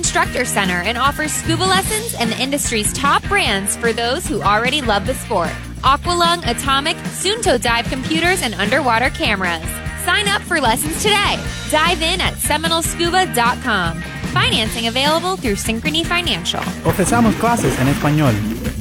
instructor center and offers scuba lessons and the industry's top brands for those who already love the sport. Aqualung, Atomic, soon to dive computers and underwater cameras. Sign up for lessons today. Dive in at seminolescuba.com. Financing available through Synchrony Financial. Ofrecemos clases en español.